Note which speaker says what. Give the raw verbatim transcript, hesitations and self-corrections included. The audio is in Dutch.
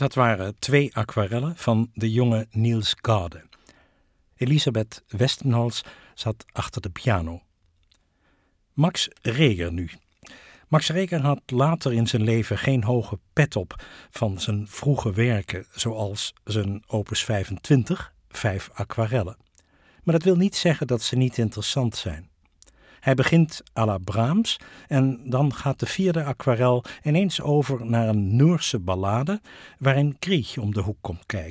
Speaker 1: Dat waren twee aquarellen van de jonge Niels Gade. Elisabeth Westenholz zat achter de piano. Max Reger nu. Max Reger had later in zijn leven geen hoge pet op van zijn vroege werken, zoals zijn opus vijfentwintig, vijf aquarellen. Maar dat wil niet zeggen dat ze niet interessant zijn. Hij begint à la Brahms en dan gaat de vierde aquarel ineens over naar een Noorse ballade waarin Grieg om de hoek komt kijken.